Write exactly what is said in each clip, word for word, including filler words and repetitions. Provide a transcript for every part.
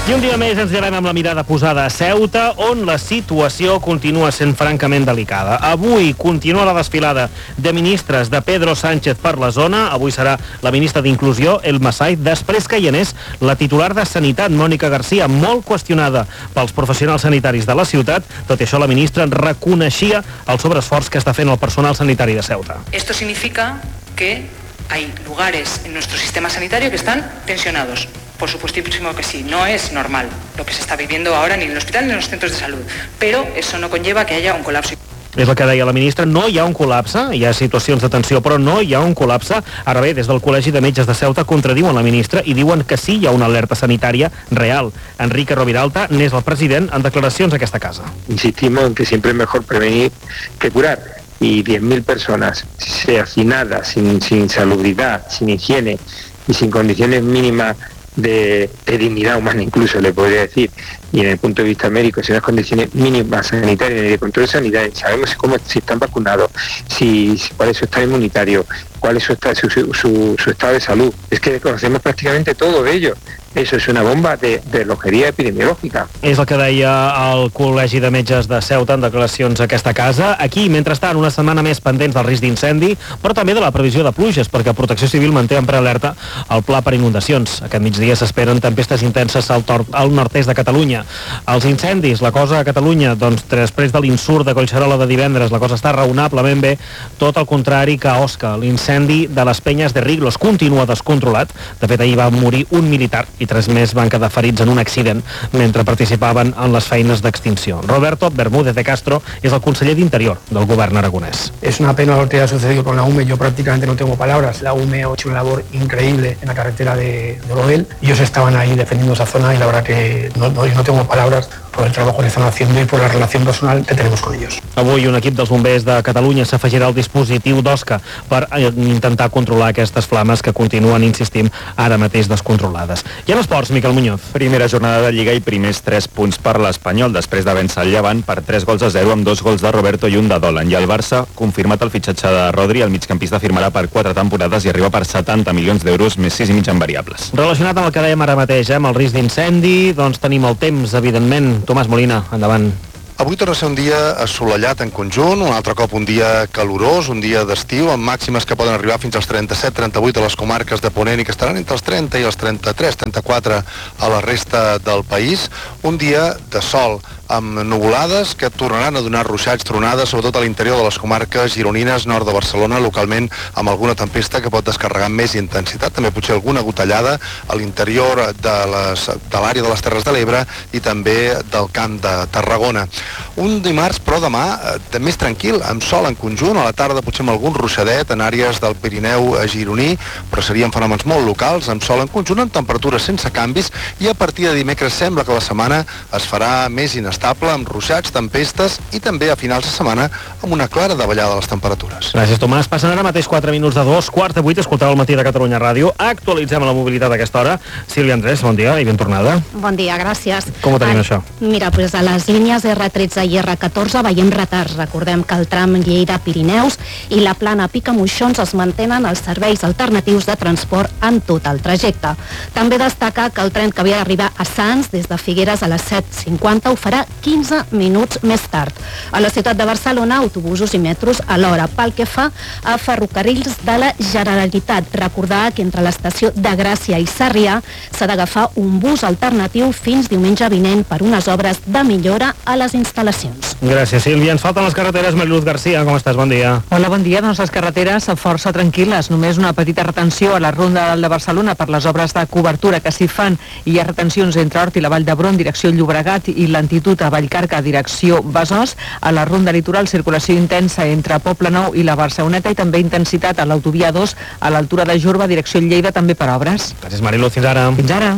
I un dia més ens llevem amb la mirada posada a Ceuta, on la situació continua sent francament delicada. Avui continua la desfilada de ministres de Pedro Sánchez per la zona. Avui serà la ministra d'Inclusió, El Masai, després que hi anés la titular de Sanitat, Mònica Garcia, molt qüestionada pels professionals sanitaris de la ciutat. Tot i això, la ministra reconeixia el sobreesforç que està fent el personal sanitari de Ceuta. Esto significa que hay lugares en nuestro sistema sanitario que están tensionados. Por supuestísimo que sí, no es normal lo que se está viviendo ahora ni en el hospital ni en los centros de salud, pero eso no conlleva que haya un colapso. És el que deia la ministra, no hi ha un col·lapse, hi ha situacions de tensió, però no hi ha un col·lapse. Ara bé, des del Col·legi de Metges de Ceuta contradiuen la ministra i diuen que sí hi ha una alerta sanitària real. Enrique Roviralta n'és el president en declaracions a aquesta casa. Insistimos en que siempre es mejor prevenir que curar. Y diez mil personas hacinadas, sin, sin salubridad, sin higiene y sin condiciones mínimas de, de dignidad humana, incluso le podría decir, y en el punto de vista médico, sin las condiciones mínimas sanitarias y de control sanitario, sabemos cómo, si están vacunados, si, si cuál es su estado inmunitario, cuál es su, su, su, su estado de salud. Es que conocemos prácticamente todo de ello. Eso és una bomba de, de relojeria epidemiològica. És el que deia el Col·legi de Metges de Ceuta en declaracions a aquesta casa. Aquí, mentrestant, una setmana més pendents del risc d'incendi, però també de la previsió de pluges, perquè Protecció Civil manté en prealerta el pla per inundacions. Aquest migdia s'esperen tempestes intenses al, al nord-est de Catalunya. Els incendis, la cosa a Catalunya, doncs després de l'insurt de Collserola de divendres, la cosa està raonablement bé, tot el contrari que a Osca. L'incendi de les Penyes de Riglos continua descontrolat. De fet, ahir va morir un militar i tres més van quedar ferits en un accident mentre participaven en les feines d'extinció. Roberto Bermúdez de Castro és el conseller d'Interior del govern aragonès. Es una pena lo que ha sucedido con la U M E, yo prácticamente no tengo palabras. La U M E ha hecho una labor increíble en la carretera de, de Oroel. Ellos estaban ahí defendiendo esa zona y la verdad que no, no, no tengo palabras por el trabajo que están haciendo y por la relación personal que tenemos con ellos. Avui un equip dels bombers de Catalunya s'afegirà al dispositiu d'Osca per intentar controlar aquestes flames que continuen, insistim, ara mateix descontrolades. I en esports, Miquel Muñoz. Primera jornada de Lliga i primers tres punts per l'Espanyol, després de vèncer el Llevant per tres gols a zero amb dos gols de Roberto i un de Dolan. I el Barça, confirmat el fitxatge de Rodri, el migcampista firmarà per quatre temporades i arriba per setanta milions d'euros més sis i mig en variables. Relacionat amb el que dèiem ara mateix, eh, amb el risc d'incendi, doncs tenim el temps, evidentment. Tomàs Molina, endavant. Avui torna a ser un dia assolellat en conjunt, un altre cop un dia calorós, un dia d'estiu, amb màximes que poden arribar fins als trenta-set trenta-vuit a les comarques de Ponent i que estaran entre els trenta i els trenta-tres trenta-quatre a la resta del país. Un dia de sol, amb nuvolades que tornaran a donar ruixats, tronades, sobretot a l'interior de les comarques gironines, nord de Barcelona, localment amb alguna tempesta que pot descarregar amb més intensitat, també potser alguna gotellada a l'interior de les, de l'àrea de les Terres de l'Ebre i també del Camp de Tarragona. Un dimarts, però demà, de més tranquil, amb sol en conjunt, a la tarda potser amb algun ruixadet en àrees del Pirineu gironí, però serien fenòmens molt locals, amb sol en conjunt, amb temperatures sense canvis, i a partir de dimecres sembla que la setmana es farà més inestable, amb ruixats, tempestes i també a finals de setmana amb una clara davallada de les temperatures. Gràcies, Tomàs. Passen ara mateix quatre minuts de dos, quart de vuit, escolteu el matí de Catalunya Ràdio. Actualitzem la mobilitat a aquesta hora. Sílvia Andrés, bon dia i ben tornada. Bon dia, gràcies. Com ho tenim, a, això? Mira, pues a les línies erre tretze i erre catorze veiem retards. Recordem que el tram Lleida-Pirineus i la plana Picamoixons es mantenen els serveis alternatius de transport en tot el trajecte. També destaca que el tren que havia d'arribar a Sants des de Figueres a les set cinquanta ho farà quinze minuts més tard. A la ciutat de Barcelona, autobusos i metros a l'hora. Pel que fa a ferrocarrils de la Generalitat, recordar que entre l'estació de Gràcia i Sarrià s'ha d'agafar un bus alternatiu fins diumenge vinent per unes obres de millora a les instal·lacions. Gràcies, Sílvia. Ens falten les carreteres. Mariluz Garcia, com estàs? Bon dia. Hola, bon dia. Doncs les carreteres força tranquil·les. Només una petita retenció a la Ronda de Barcelona per les obres de cobertura que s'hi fan. Hi ha retencions entre Hort i la Vall d'Hebron, direcció Llobregat, i Lentitud a Vallcarca, direcció Besòs. A la Ronda Litoral, circulació intensa entre Poblenou i la Barceloneta i també intensitat a l'autovia dos a l'altura de Jorba, direcció Lleida, també per obres. Gràcies, Mariluz. Fins ara. Fins ara.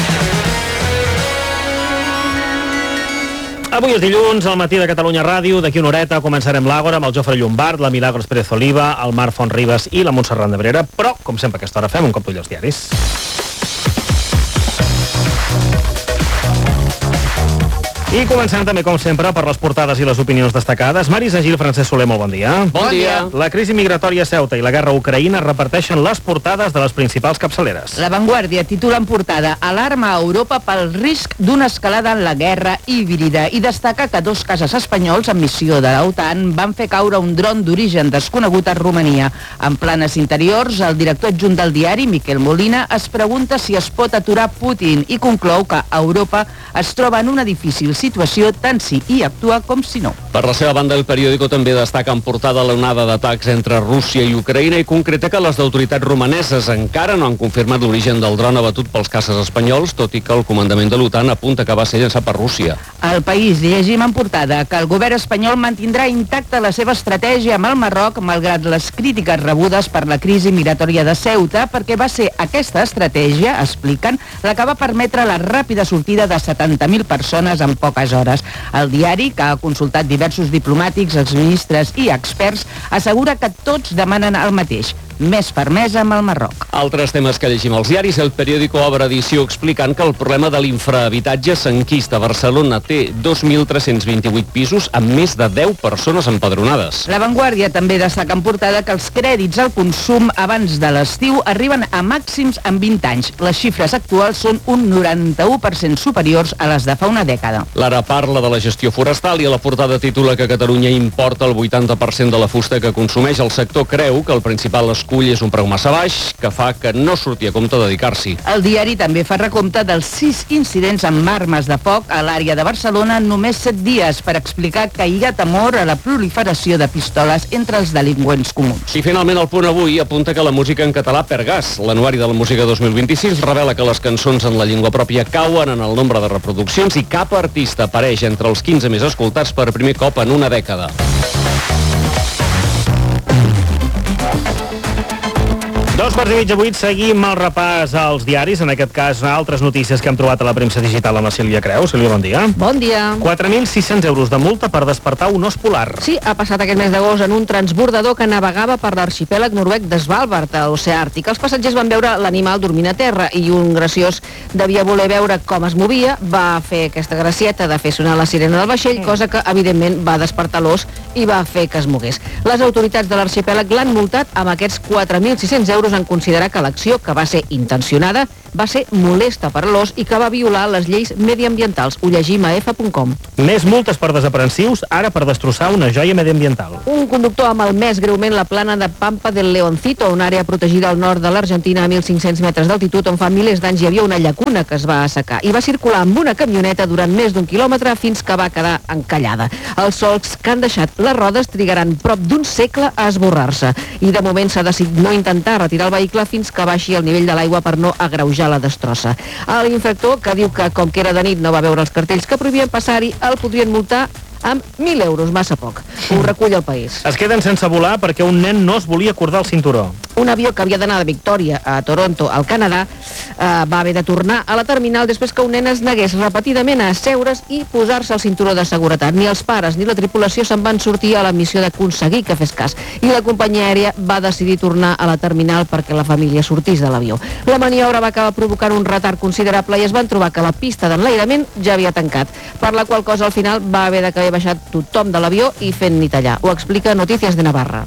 Avui és dilluns, al matí de Catalunya Ràdio. D'aquí una horeta començarem l'Àgora amb el Jofre Llombard, la Milagros Pérez Oliva, el Marc Fontribes i la Montserrat Nebrera. Però, com sempre a aquesta hora, fem un cop d'ull als diaris. I comencem també, com sempre, per les portades i les opinions destacades. Marisa Gil, Francesc Soler, molt bon dia. Bon dia. La crisi migratòria a Ceuta i la guerra a Ucraïna reparteixen les portades de les principals capçaleres. La Vanguardia titula en portada "Alarma a Europa pel risc d'una escalada en la guerra híbrida" i destaca que dos cases espanyols en missió de l'OTAN van fer caure un dron d'origen desconegut a Romania. En planes interiors, el director adjunt del diari, Miquel Molina, es pregunta si es pot aturar Putin i conclou que Europa es troba en una difícil situació tant si hi actua com si no. Per la seva banda, el periòdico també destaca en portada l'onada d'atacs entre Rússia i Ucraïna i concreta que les autoritats romaneses encara no han confirmat l'origen del dron abatut pels caces espanyols, tot i que el comandament de l'OTAN apunta que va ser llançat per Rússia. Al País llegim en portada que el govern espanyol mantindrà intacta la seva estratègia amb el Marroc malgrat les crítiques rebudes per la crisi migratòria de Ceuta, perquè va ser aquesta estratègia, expliquen, la que va permetre la ràpida sortida de setanta mil persones en poques hores. El diari, que ha consultat diversos diplomàtics, exministres i experts, assegura que tots demanen el mateix: més fermesa amb el Marroc. Altres temes que llegim als diaris, el periòdico obre edició explicant que el problema de l'infrahabitatge s'enquista. Barcelona té dos mil tres-cents vint-i-vuit pisos amb més de deu persones empadronades. La Vanguardia també destaca en portada que els crèdits al consum abans de l'estiu arriben a màxims en vint anys. Les xifres actuals són un noranta-u per cent superiors a les de fa una dècada. L'Ara parla de la gestió forestal i a la portada titula que Catalunya importa el vuitanta per cent de la fusta que consumeix. El sector creu que el principal escull és un preu massa baix, que fa que no surti a compte dedicar-s'hi. El diari també fa recompte dels sis incidents amb armes de foc a l'àrea de Barcelona en només set dies per explicar que hi ha temor a la proliferació de pistoles entre els delinqüents comuns. I finalment el Punt Avui apunta que la música en català perd gas. L'anuari de la música dos mil vint-i-sis revela que les cançons en la llengua pròpia cauen en el nombre de reproduccions i cap artista apareix entre els quinze més escoltats per primer cop en una dècada. Dos quarts i mig de vuit, seguim el repàs als diaris, en aquest cas altres notícies que hem trobat a la premsa digital amb la Sílvia Creus. Sílvia, bon dia. Bon dia. quatre mil sis-cents euros de multa per despertar un os polar. Sí, ha passat aquest mes d'agost en un transbordador que navegava per l'arxipèlag noruec de Svalbard, a l'oceà Àrtic. Els passatgers van veure l'animal dormint a terra i un graciós devia voler veure com es movia, va fer aquesta gracieta de fer sonar la sirena del vaixell, cosa que evidentment va despertar l'os i va fer que es mogués. Les autoritats de l'arxipèlag l'han multat amb aquests quatre mil sis-cents euros en considerar que l'acció, que va ser intencionada, va ser molesta per l'os i que va violar les lleis mediambientals. Ho llegim a efa punt com. Més multes per desaprensius, ara per destrossar una joia mediambiental. Un conductor ha malmès greument la plana de Pampa del Leoncito, una àrea protegida al nord de l'Argentina a mil cinc-cents metres d'altitud, on fa milers d'anys hi havia una llacuna que es va assecar. I va circular amb una camioneta durant més d'un quilòmetre fins que va quedar encallada. Els solcs que han deixat les rodes trigaran prop d'un segle a esborrar-se. I de moment s'ha decidit no intentar retirar el vehicle fins que baixi el nivell de l'aigua per no agreujar la destrossa. L'infractor, que diu que com que era de nit no va veure els cartells que prohibien passar-hi, el podrien multar amb mil euros, massa poc. Ho recull el País. Es queden sense volar perquè un nen no es volia acordar el cinturó. Un avió que havia d'anar de Victòria a Toronto, al Canadà, eh, va haver de tornar a la terminal després que un nen es negués repetidament a asseure's i posar-se el cinturó de seguretat. Ni els pares ni la tripulació se'n van sortir a la missió d'aconseguir que fes cas. I la companyia aèria va decidir tornar a la terminal perquè la família sortís de l'avió. La maniobra va acabar provocant un retard considerable i es van trobar que la pista d'enlairament ja havia tancat, per la qual cosa al final va haver de haver baixat tothom de l'avió i fent ni tallar. Ho explica Notícies de Navarra.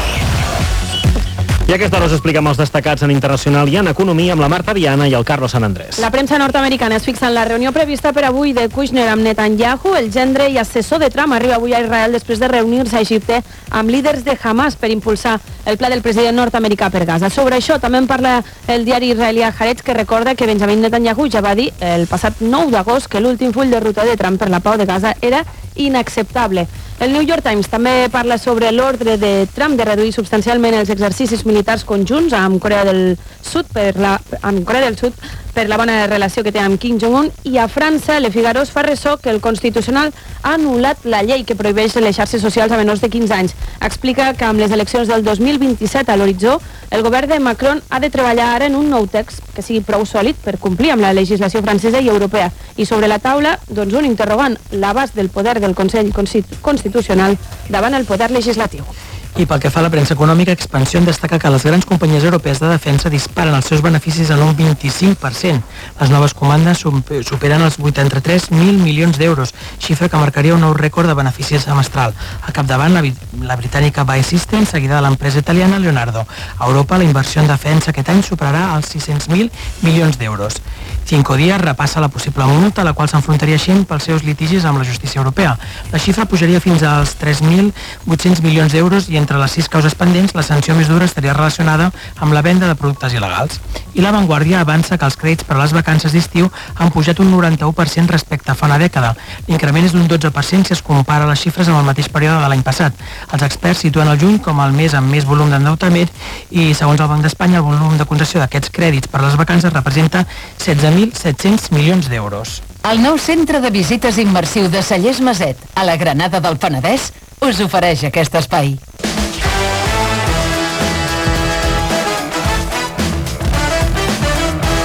I a aquesta hora us expliquem els destacats en internacional i en economia amb la Marta Viana i el Carlos San Andrés. La premsa nord-americana es fixa en la reunió prevista per avui de Kushner amb Netanyahu. El gendre i assessor de Trump arriba avui a Israel després de reunir-se a Egipte amb líders de Hamas per impulsar el pla del president nord-americà per Gaza. Sobre això també en parla el diari israelià Haaretz, que recorda que Benjamin Netanyahu ja va dir el passat nou d'agost que l'últim full de ruta de Trump per la pau de Gaza era inacceptable. El New York Times també parla sobre l'ordre de Trump de reduir substancialment els exercicis militars conjunts amb Corea del Sud per la, amb Corea del Sud per la bona relació que té amb Kim Jong-un, i a França, Le Figaro es fa ressò que el Constitucional ha anul·lat la llei que prohibeix les xarxes socials a menors de quinze anys. Explica que amb les eleccions del dos mil vint-i-set a l'horitzó, el govern de Macron ha de treballar ara en un nou text que sigui prou sòlid per complir amb la legislació francesa i europea. I sobre la taula, doncs un interrogant, l'abast del poder del Consell Constitucional davant el poder legislatiu. I pel que fa a la premsa econòmica, Expansión destaca que les grans companyies europees de defensa disparen els seus beneficis en un vint-i-cinc per cent. Les noves comandes superen els vuitanta-tres mil milions d'euros, xifra que marcaria un nou rècord de beneficis semestral. A capdavant, la, la britànica Buy System, seguida de l'empresa italiana Leonardo. A Europa, la inversió en defensa aquest any superarà els sis-cents mil milions d'euros. Cinco Días repassa la possible multa a la qual s'enfrontaria Shein pels seus litigis amb la justícia europea. La xifra pujaria fins als tres mil vuit-cents milions d'euros i entre les sis causes pendents la sanció més dura estaria relacionada amb la venda de productes il·legals. I La Vanguardia avança que els crèdits per a les vacances d'estiu han pujat un noranta-u per cent respecte a fa una dècada. L'increment és d'un dotze per cent si es compara les xifres amb el mateix període de l'any passat. Els experts situen el juny com el mes amb més volum d'endeutament i, segons el Banc d'Espanya, el volum de concessió d'aquests crèdits per a les vacances representa setze mil set-cents milions d'euros. El nou centre de visites immersiu de Cellers Maset, a la Granada del Penedès, us ofereix aquest espai.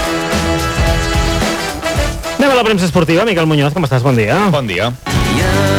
Anem a la premsa esportiva. Miquel Muñoz, com estàs? Bon dia. Bon dia.